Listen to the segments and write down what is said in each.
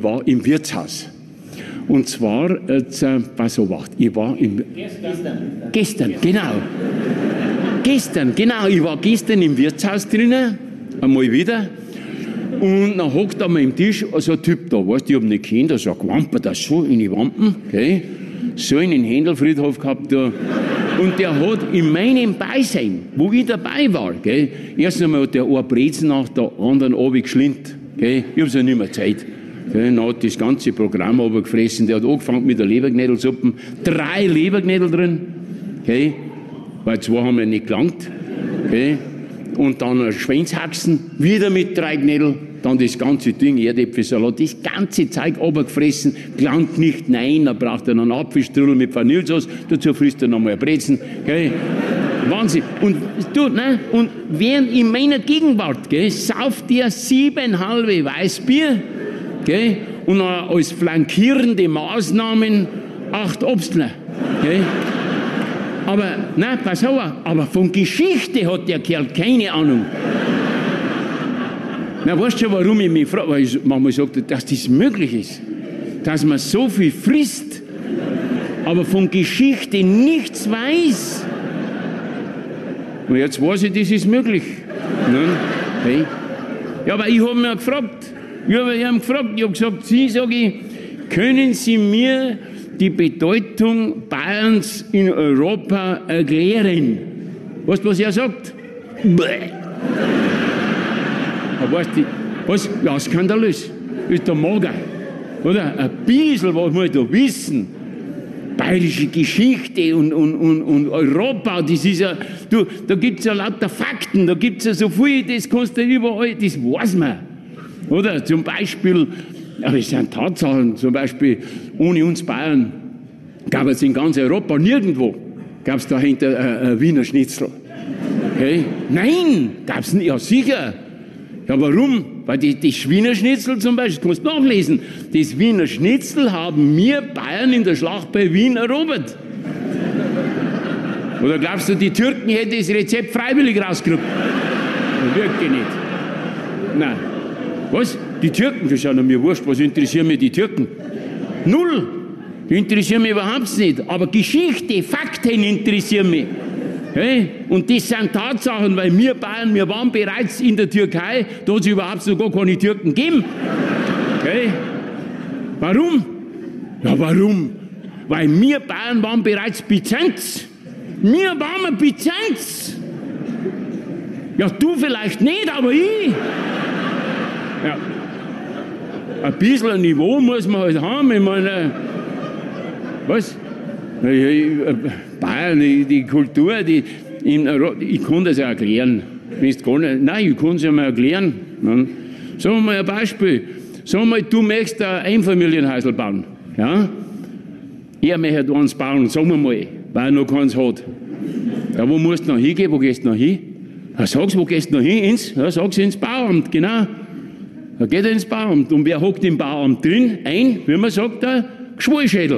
war im Wirtshaus. Und zwar, pass auf, ich war gestern, genau, ich war gestern im Wirtshaus drinnen, einmal wieder, und dann hockt da mal im Tisch so ein Typ da, weißt du, ich hab ihn nicht kennt, der sagt, wampert das so in die Wampen, okay, so einen Händelfriedhof gehabt da, und der hat in meinem Beisein, wo ich dabei war, gell, erst einmal hat der eine Brezen nach der anderen runtergeschlindt, okay, ich hab's ja nicht mehr Zeit. Dann hat das ganze Programm runtergefressen. Der hat angefangen mit der Leberknädelsuppe. 3 Leberknädel drin. Okay. Weil 2 haben ja nicht gelangt. Okay. Und dann ein Schweinshaxen. Wieder mit 3 Knädel. Dann das ganze Ding, Erdäpfelsalat. Das ganze Zeug runtergefressen. Gelangt nicht, nein. Dann braucht er einen Apfelstrudel mit Vanillesauce. Dazu frisst er nochmal ein Brezen. Okay. Wahnsinn. Und du, ne? Und während in meiner Gegenwart, gell, sauft der 7,5 Weißbier. Okay? Und als flankierende Maßnahmen 8 Obstler. Okay? Aber, nein, pass auf, aber von Geschichte hat der Kerl keine Ahnung. Na, weißt du schon, warum ich mich frage? Weil ich manchmal sage, dass das möglich ist. Dass man so viel frisst, aber von Geschichte nichts weiß. Und jetzt weiß ich, das ist möglich. Hey. Ja, aber ich habe mich gefragt, ich habe gesagt, Sie, sage ich, können Sie mir die Bedeutung Bayerns in Europa erklären? Weißt du, was er sagt? Bäh. Aber weißt du, was? Ja, skandalös. Ist der Mager. Oder? Ein bisschen was muss da wissen. Bayerische Geschichte und Europa, das ist ja, du, da gibt es ja lauter Fakten, da gibt es ja so viel, das kannst du überall, das weiß man. Oder zum Beispiel, aber es sind Tatsachen, zum Beispiel, ohne uns Bayern gab es in ganz Europa nirgendwo, gab es dahinter ein Wiener Schnitzel. Okay? Nein, gab es nicht, ja sicher. Ja, warum? Weil das Wiener Schnitzel zum Beispiel, das kannst du nachlesen, das Wiener Schnitzel haben wir Bayern in der Schlacht bei Wien erobert. Oder glaubst du, die Türken hätten das Rezept freiwillig rausgekriegt? Wirklich nicht. Nein. Was? Die Türken, das ist ja mir wurscht, was interessieren mich die Türken? Null. Die interessieren mich überhaupt nicht. Aber Geschichte, Fakten interessieren mich. Hey? Und das sind Tatsachen, weil wir Bayern, wir waren bereits in der Türkei, da hat es überhaupt noch gar keine Türken gegeben. Hey? Warum? Ja, warum? Weil wir Bayern waren bereits Byzanz. Wir waren Byzanz. Ja, du vielleicht nicht, aber ich. Ja. Ein bisschen ein Niveau muss man halt haben. Ich meine, was? Bayern, die Kultur, ich kann das ja erklären. Nein, ich kann es ja mal erklären. Sagen wir mal ein Beispiel. Sagen wir mal, du möchtest ein Einfamilienhäusl bauen. Ja? Er möchte eins bauen, sagen wir mal, weil er noch keins hat. Ja, wo musst du noch hingehen? Wo gehst du noch hin? Ja, sag's, wo gehst du noch hin? Sag's ins Bauamt, genau. Da geht er ins Bauamt. Und wer hockt im Bauamt drin? Wie man sagt, der Geschwollschädel.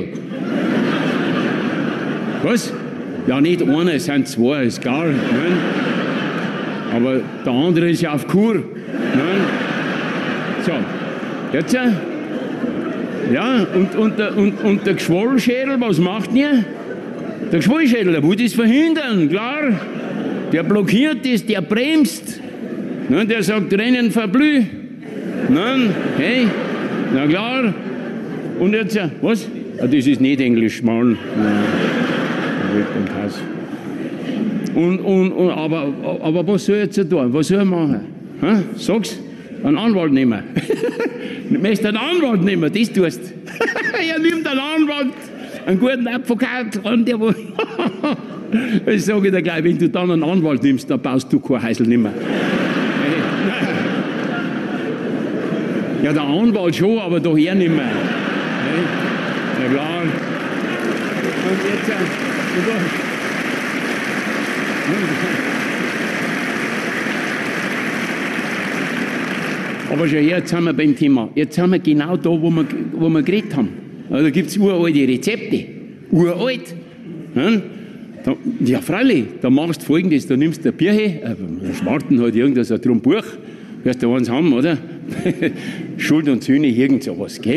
Was? Ja, nicht einer, es sind 2, ist klar. Nein. Aber der andere ist ja auf Kur. Nein. So, jetzt, ja, und der Geschwollschädel, was macht ihr? Der Geschwollschädel, der will das verhindern, klar. Der blockiert das, der bremst. Nein, der sagt, Rennen verblüh. Nein, hey, na klar. Und jetzt, was? Ah, das ist nicht Englisch, Mann. Aber was soll ich jetzt tun? Was soll ich machen? Ha? Sag's, einen Anwalt nehmen. Du möchtest einen Anwalt nehmen, das tust du. Er nimmt einen Anwalt, einen guten Advokat, der wo. Ich sage dir gleich, wenn du dann einen Anwalt nimmst, dann baust du kein Häusl nicht mehr. Ja, der Anwalt schon, aber daher nicht mehr. Ja, klar. Und jetzt, aber schon jetzt sind wir beim Thema. Jetzt sind wir genau da, wo wir geredet haben. Also, da gibt es uralte Rezepte. Uralt. Ja, freilich, da machst du Folgendes, da nimmst du eine Birche, einen Schwarten halt irgendwas, ein Buch, wirst du eins haben, oder? Schuld und Sühne, irgend sowas, gell?